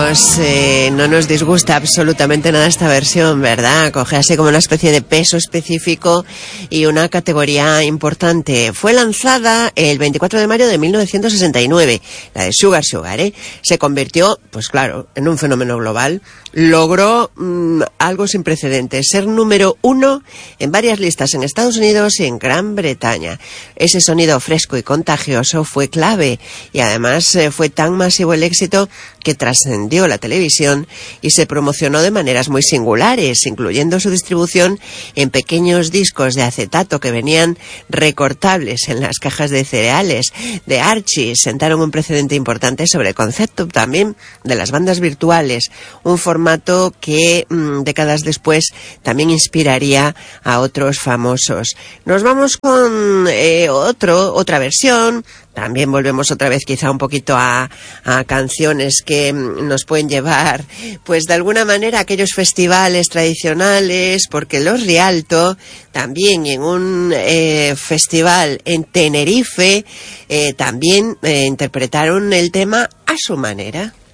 no nos disgusta absolutamente nada esta versión, ¿verdad? Coge así como una especie de peso específico y una categoría importante. Fue lanzada el 24 de mayo de 1969, la de Sugar Sugar, ¿eh? Se convirtió, pues claro, en un fenómeno global. Logró algo sin precedentes, ser número 1 en varias listas en Estados Unidos y en Gran Bretaña. Ese sonido fresco y contagioso fue clave y además fue tan masivo el éxito que trascendió la televisión y se promocionó de maneras muy singulares, incluyendo su distribución en pequeños discos de acetato que venían recortables en las cajas de cereales de Archie. Sentaron un precedente importante sobre el concepto también de las bandas virtuales, un formato que décadas después también inspiraría a otros famosos. Nos vamos con otra versión. También volvemos otra vez quizá un poquito a canciones que nos pueden llevar, pues de alguna manera a aquellos festivales tradicionales, porque los Rialto también en un festival en Tenerife también interpretaron el tema a su manera.